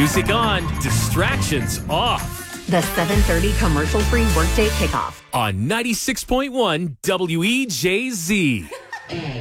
Music on, distractions off. The 7:30 commercial-free workday kickoff On 96.1 WEJZ.